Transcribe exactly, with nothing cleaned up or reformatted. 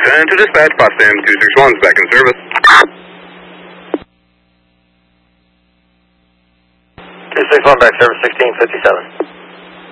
ten to dispatch, Potsdam two six one is back in service. two six one back service, sixteen fifty-seven.